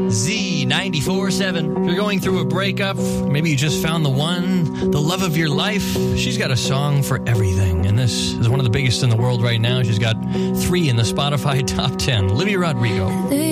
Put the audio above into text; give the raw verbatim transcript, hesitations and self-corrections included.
Z ninety-four seven. If you're going through a breakup, maybe you just found the one, the love of your life, she's got a song for everything. And this is one of the biggest in the world right now. She's got three in the Spotify top ten. Olivia Rodrigo.